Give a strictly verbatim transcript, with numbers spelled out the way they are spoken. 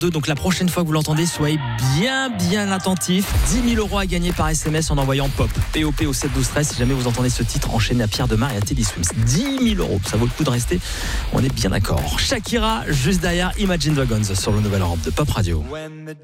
Donc la prochaine fois que vous l'entendez, soyez bien bien attentifs. dix mille euros à gagner par S M S en envoyant POP, P O P au sept douze treize. Si jamais vous entendez ce titre enchaîné à Pierre Demar et à Teddy Swims. dix mille euros, ça vaut le coup de rester. On est bien d'accord. Shakira, juste derrière Imagine Dragons sur le Nouvel Europe de Pop Radio.